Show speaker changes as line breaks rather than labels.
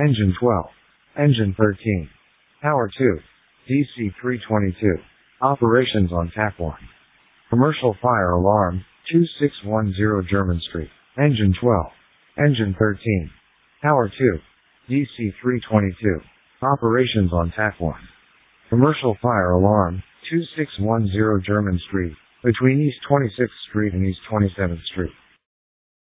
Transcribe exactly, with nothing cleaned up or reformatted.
Engine twelve. Engine thirteen. Power two. D C three twenty-two. Operations on T A C one. Commercial fire alarm, two six one zero German Street. Engine twelve. Engine thirteen. Power two. D C three twenty-two. Operations on T A C one. Commercial fire alarm, two six one zero German Street, between East twenty-sixth Street and East twenty-seventh Street.